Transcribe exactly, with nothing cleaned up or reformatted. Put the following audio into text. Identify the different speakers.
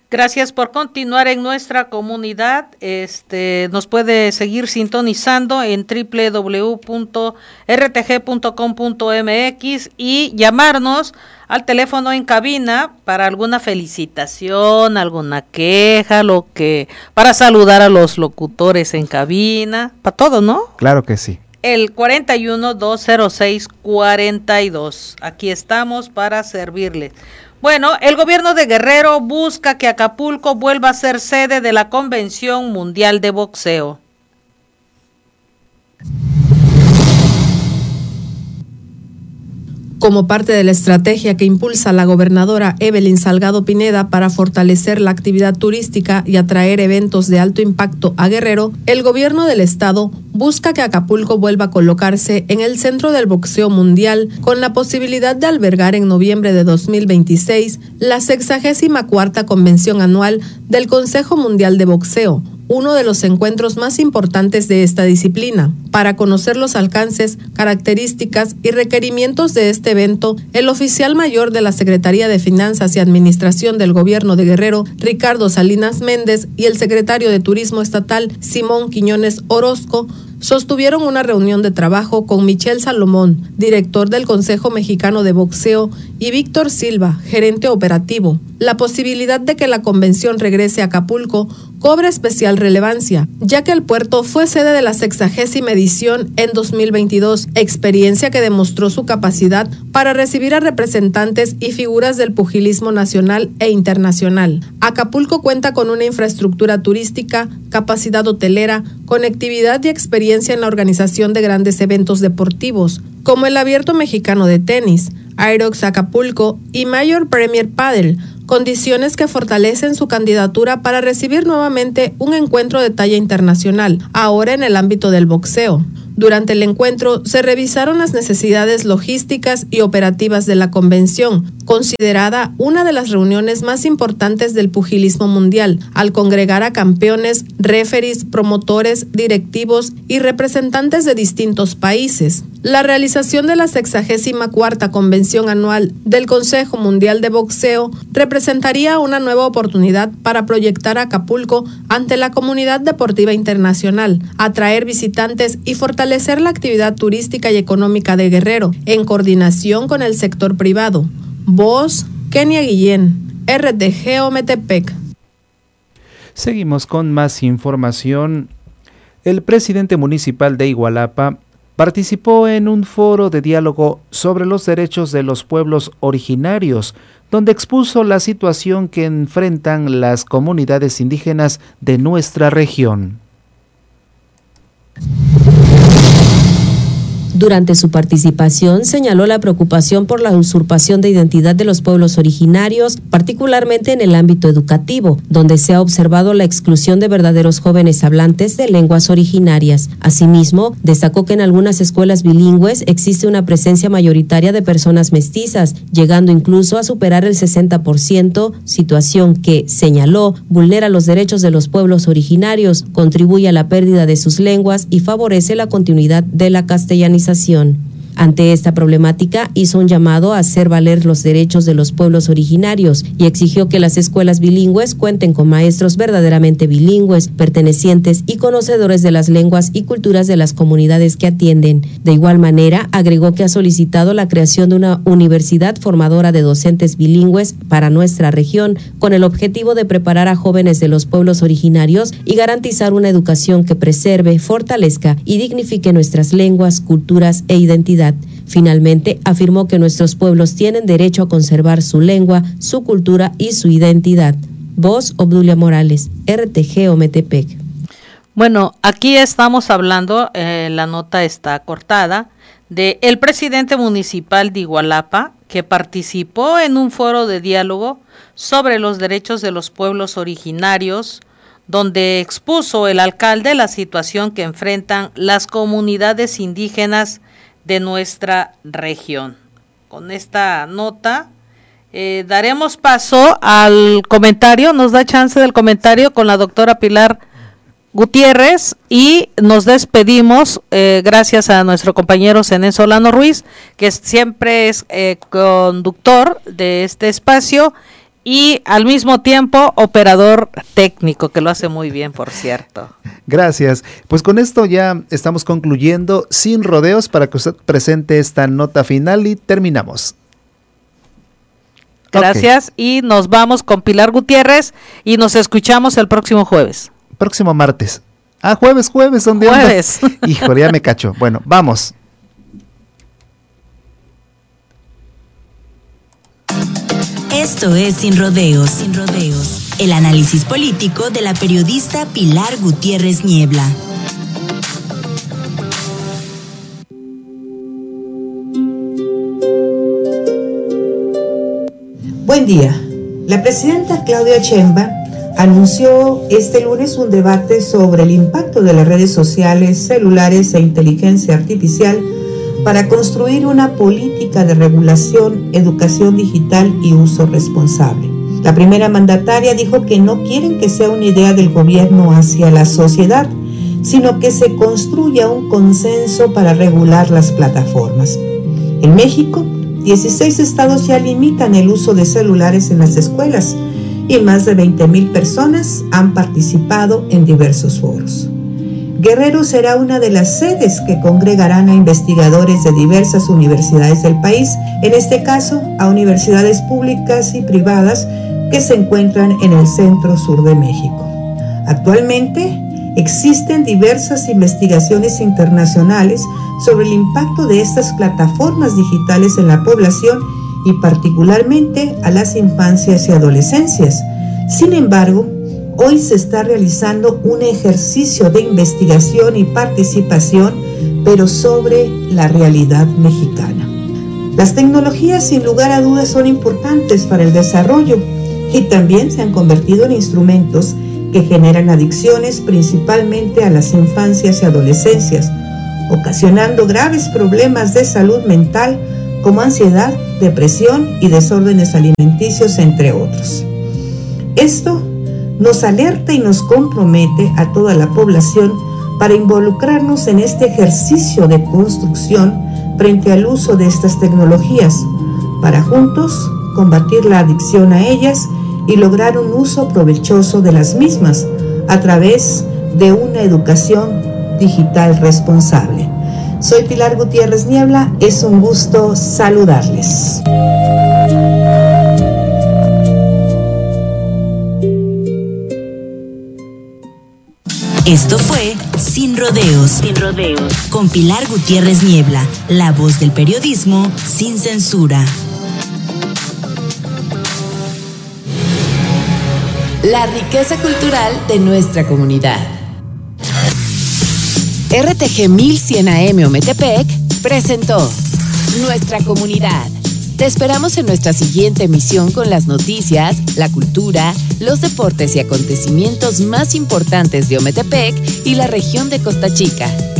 Speaker 1: Gracias por continuar en nuestra comunidad. Este, nos puede seguir sintonizando en doble u doble u doble u punto r t g punto com punto m x y llamarnos al teléfono en cabina para alguna felicitación, alguna queja, lo que para saludar a los locutores en cabina, para todo, ¿no?
Speaker 2: Claro que sí.
Speaker 1: El cuarenta y uno, dos cero seis, cuarenta y dos. Aquí estamos para servirles. Bueno, el gobierno de Guerrero busca que Acapulco vuelva a ser sede de la Convención Mundial de Boxeo.
Speaker 3: Como parte de la estrategia que impulsa la gobernadora Evelyn Salgado Pineda para fortalecer la actividad turística y atraer eventos de alto impacto a Guerrero, el gobierno del estado busca que Acapulco vuelva a colocarse en el centro del boxeo mundial, con la posibilidad de albergar en noviembre de dos mil veintiséis la sexagésima cuarta convención anual del Consejo Mundial de Boxeo, uno de los encuentros más importantes de esta disciplina. Para conocer los alcances, características y requerimientos de este evento, el oficial mayor de la Secretaría de Finanzas y Administración del Gobierno de Guerrero, Ricardo Salinas Méndez, y el secretario de Turismo Estatal, Simón Quiñones Orozco, sostuvieron una reunión de trabajo con Michel Salomón, director del Consejo Mexicano de Boxeo, y Víctor Silva, gerente operativo. La posibilidad de que la convención regrese a Acapulco cobra especial relevancia, ya que el puerto fue sede de la sexagésima edición en dos mil veintidós, experiencia que demostró su capacidad para recibir a representantes y figuras del pugilismo nacional e internacional. Acapulco cuenta con una infraestructura turística, capacidad hotelera, conectividad y experiencia en la organización de grandes eventos deportivos, como el Abierto Mexicano de Tenis, Aerox Acapulco y Major Premier Padel, condiciones que fortalecen su candidatura para recibir nuevamente un encuentro de talla internacional, ahora en el ámbito del boxeo. Durante el encuentro se revisaron las necesidades logísticas y operativas de la convención, considerada una de las reuniones más importantes del pugilismo mundial, al congregar a campeones, referees, promotores, directivos y representantes de distintos países. La realización de la sexagésima cuarta convención anual del Consejo Mundial de Boxeo representaría una nueva oportunidad para proyectar a Acapulco ante la comunidad deportiva internacional, atraer visitantes y fortalecer la actividad turística y económica de Guerrero, en coordinación con el sector privado. Voz, Kenia Guillén, R T G Ometepec.
Speaker 2: Seguimos con más información. El presidente municipal de Igualapa participó en un foro de diálogo sobre los derechos de los pueblos originarios, donde expuso la situación que enfrentan las comunidades indígenas de nuestra región.
Speaker 4: Durante su participación señaló la preocupación por la usurpación de identidad de los pueblos originarios, particularmente en el ámbito educativo, donde se ha observado la exclusión de verdaderos jóvenes hablantes de lenguas originarias. Asimismo, destacó que en algunas escuelas bilingües existe una presencia mayoritaria de personas mestizas, llegando incluso a superar el sesenta por ciento, situación que, señaló, vulnera los derechos de los pueblos originarios, contribuye a la pérdida de sus lenguas y favorece la continuidad de la castellanización. Ante esta problemática, hizo un llamado a hacer valer los derechos de los pueblos originarios y exigió que las escuelas bilingües cuenten con maestros verdaderamente bilingües, pertenecientes y conocedores de las lenguas y culturas de las comunidades que atienden. De igual manera, agregó que ha solicitado la creación de una universidad formadora de docentes bilingües para nuestra región, con el objetivo de preparar a jóvenes de los pueblos originarios y garantizar una educación que preserve, fortalezca y dignifique nuestras lenguas, culturas e identidad. Finalmente, afirmó que nuestros pueblos tienen derecho a conservar su lengua, su cultura y su identidad. Voz, Obdulia Morales, R T G Ometepec.
Speaker 1: Bueno, aquí estamos hablando, eh, la nota está cortada, de el presidente municipal de Igualapa, que participó en un foro de diálogo sobre los derechos de los pueblos originarios, donde expuso el alcalde la situación que enfrentan las comunidades indígenas de nuestra región. Con esta nota eh, daremos paso al comentario, nos da chance del comentario con la doctora Pilar Gutiérrez y nos despedimos eh, gracias a nuestro compañero Zenén Solano Ruiz, que siempre es eh, conductor de este espacio, y al mismo tiempo operador técnico, que lo hace muy bien, por cierto.
Speaker 2: Gracias. Pues con esto ya estamos concluyendo Sin Rodeos para que usted presente esta nota final y terminamos.
Speaker 1: Gracias, okay. Y nos vamos con Pilar Gutiérrez y nos escuchamos el próximo jueves.
Speaker 2: Próximo martes. Ah, jueves, jueves, ¿dónde
Speaker 1: Jueves.
Speaker 2: andas? Híjole, ya me cacho. Bueno, vamos.
Speaker 5: Esto es Sin Rodeos, Sin Rodeos, el análisis político de la periodista Pilar Gutiérrez Niebla.
Speaker 6: Buen día. La presidenta Claudia Sheinbaum anunció este lunes un debate sobre el impacto de las redes sociales, celulares e inteligencia artificial para construir una política de regulación, educación digital y uso responsable. La primera mandataria dijo que no quieren que sea una idea del gobierno hacia la sociedad, sino que se construya un consenso para regular las plataformas. En México, dieciséis estados ya limitan el uso de celulares en las escuelas y más de veinte mil personas han participado en diversos foros. Guerrero será una de las sedes que congregarán a investigadores de diversas universidades del país, en este caso a universidades públicas y privadas que se encuentran en el centro sur de México. Actualmente existen diversas investigaciones internacionales sobre el impacto de estas plataformas digitales en la población y particularmente a las infancias y adolescencias. Sin embargo, hoy se está realizando un ejercicio de investigación y participación, pero sobre la realidad mexicana. Las tecnologías, sin lugar a dudas, son importantes para el desarrollo y también se han convertido en instrumentos que generan adicciones principalmente a las infancias y adolescencias, ocasionando graves problemas de salud mental como ansiedad, depresión y desórdenes alimenticios, entre otros. Esto nos alerta y nos compromete a toda la población para involucrarnos en este ejercicio de construcción frente al uso de estas tecnologías, para juntos combatir la adicción a ellas y lograr un uso provechoso de las mismas a través de una educación digital responsable. Soy Pilar Gutiérrez Niebla, es un gusto saludarles.
Speaker 5: Esto fue Sin Rodeos, Sin Rodeos, con Pilar Gutiérrez Niebla, la voz del periodismo sin censura.
Speaker 7: La riqueza cultural de nuestra comunidad. R T G mil cien A M Ometepec presentó Nuestra Comunidad. Te esperamos en nuestra siguiente emisión con las noticias, la cultura, los deportes y acontecimientos más importantes de Ometepec y la región de Costa Chica.